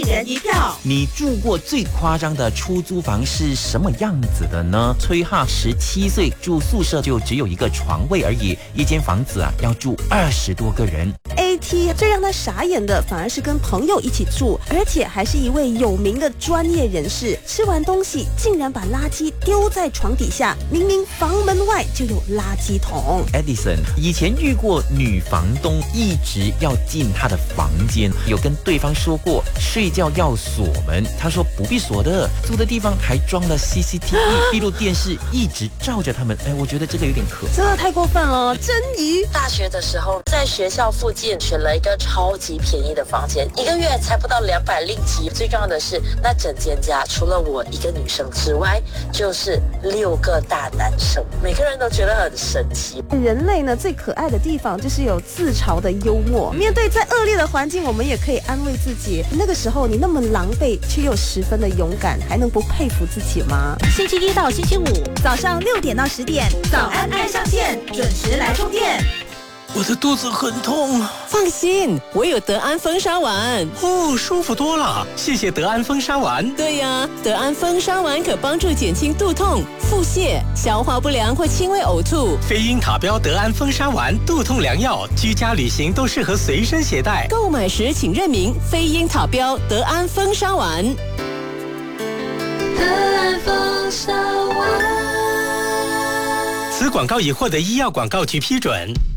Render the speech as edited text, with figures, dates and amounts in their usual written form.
人一票。 你住过最夸张的出租房是什么样子的呢？崔哈17岁住宿舍就只有一个床位而已，一间房子要住20多个人。 AT 最让他傻眼的反而是跟朋友一起住，而且还是一位有名的专业人士。吃完东西竟然把垃圾丢在床底下，明明房门外就有垃圾桶。 Edison 以前遇过女房东一直要进她的房间，有跟对方说过睡觉要锁门，他说不必锁的，租的地方还装了 CCTV 闭路电视，一直照着他们。我觉得这个有点可怕， 真的太过分了。真鱼大学的时候在学校附近选了一个超级便宜的房间，一个月才不到200令吉。最重要的是，那整间家除了我一个女生之外，就是6个大男生，每个人都觉得很神奇。 人类呢最可爱的地方就是有自嘲的幽默。面对再恶劣的环境，我们也可以安慰自己，那个时候你那么狼狈却又十分的勇敢，还能不佩服自己吗？ 星期一到星期五早上6点到10点，早安爱上线，准时来充电。 我的肚子很痛。 放心，我有德安风沙丸。 舒服多了，谢谢德安风沙丸。 对呀，德安风沙丸可帮助减轻肚痛、腹泻、消化不良或轻微呕吐。 飞鹰塔标德安风沙丸，肚痛良药，居家旅行都适合随身携带。 购买时请认明飞鹰塔标德安风沙丸。 德安风沙丸。 此广告已获得医药广告局批准。